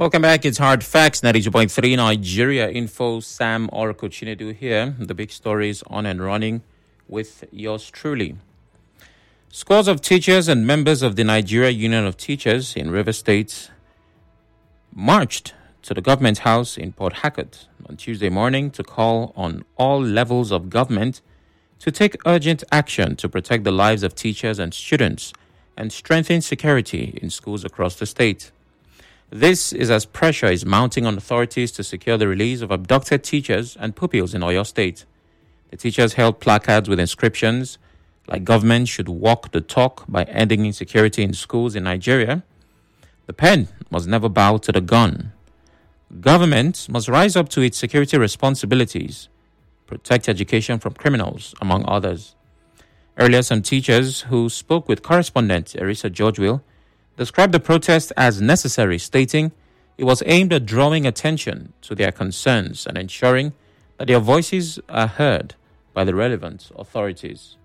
Welcome back. It's Hard Facts, 92.3 Nigeria Info. Sam Oracle Chinedu here. The big stories on and running with yours truly. Scores of teachers and members of the Nigeria Union of Teachers in Rivers State marched to the government house in Port Harcourt on Tuesday morning to call on all levels of government to take urgent action to protect the lives of teachers and students and strengthen security in schools across the state. This is as pressure is mounting on authorities to secure the release of abducted teachers and pupils in Oyo State. The teachers held placards with inscriptions like "Government should walk the talk by ending insecurity in schools in Nigeria." The pen must never bow to the gun. Government must rise up to its security responsibilities, protect education from criminals, among others. Earlier, some teachers who spoke with correspondent Erisa Georgewill described the protest as necessary, stating it was aimed at drawing attention to their concerns and ensuring that their voices are heard by the relevant authorities.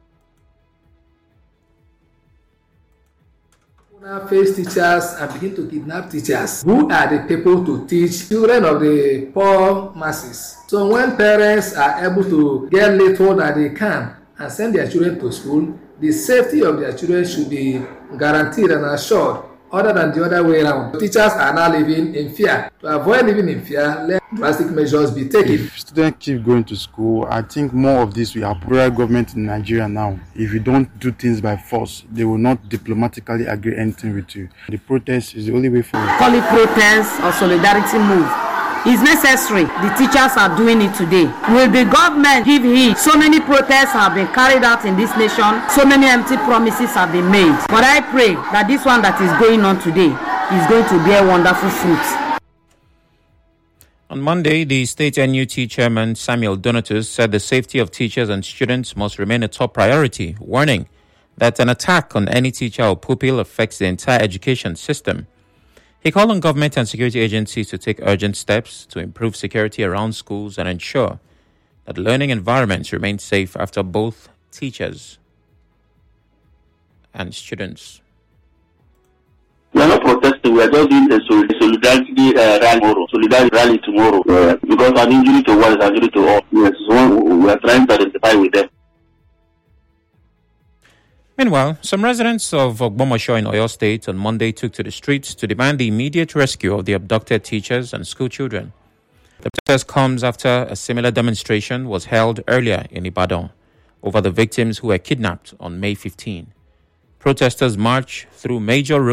Face teachers and begin to kidnap teachers who are the people to teach children of the poor masses. So when parents are able to get little that they can and send their children to school, the safety of their children should be guaranteed and assured, other than the other way around. Teachers are now living in fear. To avoid living in fear, let drastic measures be taken. If students keep going to school, I think more of this will happen. Federal government in Nigeria now, if you don't do things by force, they will not diplomatically agree anything with you. The protest is the only way forward. Call it protest or solidarity move. It's necessary. The teachers are doing it today. Will the government give heed? So many protests have been carried out in this nation. So many empty promises have been made. But I pray that this one that is going on today is going to bear wonderful fruits. On Monday, the state NUT chairman Samuel Donatus said the safety of teachers and students must remain a top priority, warning that an attack on any teacher or pupil affects the entire education system. He called on government and security agencies to take urgent steps to improve security around schools and ensure that learning environments remain safe after both teachers and students. We are not protesting, we are just doing a solidarity rally tomorrow. Because an injury to one is an injury to all. Yes, so we are trying to identify with them. Meanwhile, some residents of Ogbomoso in Oyo State on Monday took to the streets to demand the immediate rescue of the abducted teachers and school children. The protest comes after a similar demonstration was held earlier in Ibadan over the victims who were kidnapped on May 15. Protesters marched through major roads